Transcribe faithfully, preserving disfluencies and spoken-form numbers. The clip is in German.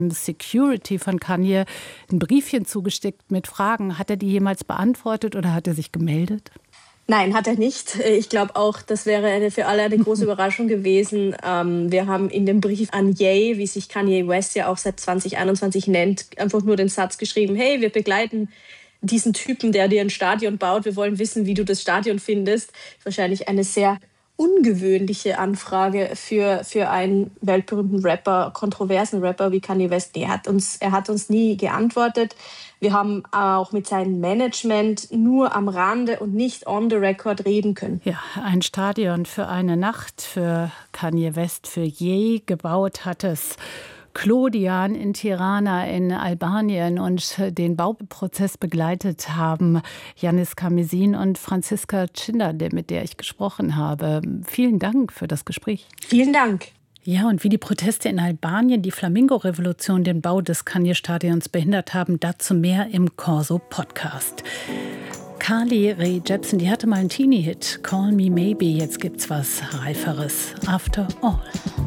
Security von Kanye ein Briefchen zugesteckt mit Fragen. Hat er die jemals beantwortet oder hat er sich gemeldet? Nein, hat er nicht. Ich glaube auch, das wäre eine, für alle eine große Überraschung gewesen. Ähm, wir haben in dem Brief an Ye, wie sich Kanye West ja auch seit zwanzig einundzwanzig nennt, einfach nur den Satz geschrieben: Hey, wir begleiten diesen Typen, der dir ein Stadion baut. Wir wollen wissen, wie du das Stadion findest. Wahrscheinlich eine sehr ungewöhnliche Anfrage für, für einen weltberühmten Rapper, kontroversen Rapper wie Kanye West. Nee, er hat uns, er hat uns nie geantwortet. Wir haben auch mit seinem Management nur am Rande und nicht on the record reden können. Ja, ein Stadion für eine Nacht für Kanye West, für Ye gebaut hat es Clodian in Tirana in Albanien, und den Bauprozess begleitet haben Yannis Karmesin und Franziska Tschinner, mit der ich gesprochen habe. Vielen Dank für das Gespräch. Vielen Dank. Ja, und wie die Proteste in Albanien die Flamingo-Revolution den Bau des Kanye-Stadions behindert haben, dazu mehr im Corso-Podcast. Carly Rae Jepsen, die hatte mal einen Teenie-Hit, Call Me Maybe, jetzt gibt's was Reiferes, After All.